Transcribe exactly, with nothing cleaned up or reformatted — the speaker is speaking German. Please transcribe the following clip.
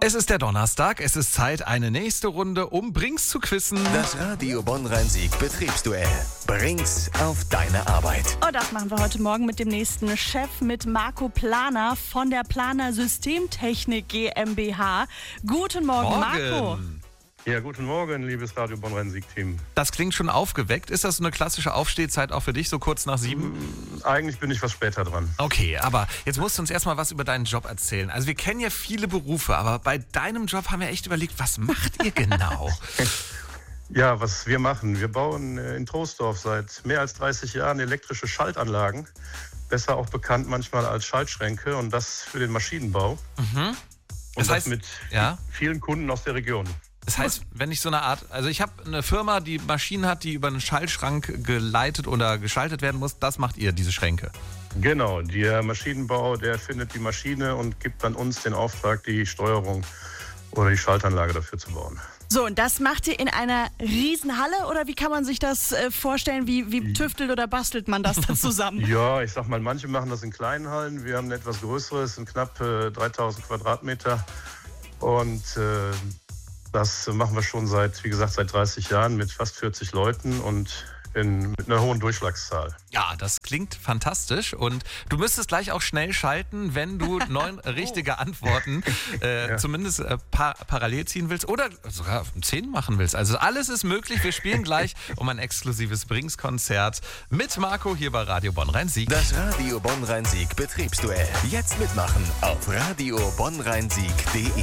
Es ist der Donnerstag, es ist Zeit, eine nächste Runde um Brinks zu quizzen. Das Radio Bonn-Rhein-Sieg Betriebsduell. Brinks auf deine Arbeit. Oh, das machen wir heute Morgen mit dem nächsten Chef, mit Marco Planer von der Planer Systemtechnik GmbH. Guten Morgen, Morgen. Marco. Ja, guten Morgen, liebes Radio Bonn-Rhein-Sieg-Team. Das klingt schon aufgeweckt. Ist das so eine klassische Aufstehzeit auch für dich, so kurz nach sieben? Eigentlich bin ich was später dran. Okay, aber jetzt musst du uns erstmal was über deinen Job erzählen. Also wir kennen ja viele Berufe, aber bei deinem Job haben wir echt überlegt, was macht ihr genau? Ja, was wir machen, wir bauen in Troisdorf seit mehr als dreißig Jahren elektrische Schaltanlagen. Besser auch bekannt manchmal als Schaltschränke, und das für den Maschinenbau. Mhm. Und Das das heißt, mit ja? vielen Kunden aus der Region. Das heißt, wenn ich so eine Art, also ich habe eine Firma, die Maschinen hat, die über einen Schaltschrank geleitet oder geschaltet werden muss, das macht ihr, diese Schränke. Genau, der Maschinenbau, der findet die Maschine und gibt dann uns den Auftrag, die Steuerung oder die Schaltanlage dafür zu bauen. So, und das macht ihr in einer Riesenhalle oder wie kann man sich das äh, vorstellen? Wie, wie tüftelt oder bastelt man das dann zusammen? Ja, ich sag mal, manche machen das in kleinen Hallen. Wir haben ein etwas größeres, sind knapp äh, dreitausend Quadratmeter. Und äh, das machen wir schon seit, wie gesagt, seit dreißig Jahren mit fast vierzig Leuten und in, mit einer hohen Durchschlagszahl. Ja, das klingt fantastisch und du müsstest gleich auch schnell schalten, wenn du neun richtige Antworten äh, Ja. zumindest äh, par parallel ziehen willst oder sogar zehn machen willst. Also alles ist möglich. Wir spielen gleich um ein exklusives Brinks-Konzert mit Marco hier bei Radio Bonn-Rhein-Sieg. Das Radio Bonn-Rhein-Sieg Betriebsduell. Jetzt mitmachen auf radio bonn rhein sieg punkt de.